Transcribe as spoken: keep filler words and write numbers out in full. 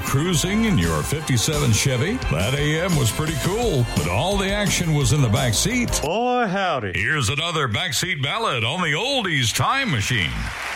cruising in your fifty-seven Chevy? That A M was pretty cool, but all the action was in the back seat. Boy, howdy. Here's another backseat ballad on the Oldies Time Machine.